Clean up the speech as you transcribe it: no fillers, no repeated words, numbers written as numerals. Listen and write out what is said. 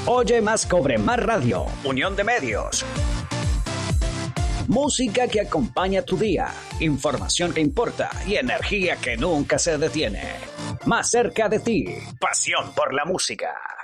Oye más, cobre más radio. Unión de medios. Música que acompaña tu día, información que importa y energía que nunca se detiene. Más cerca de ti, pasión por la música.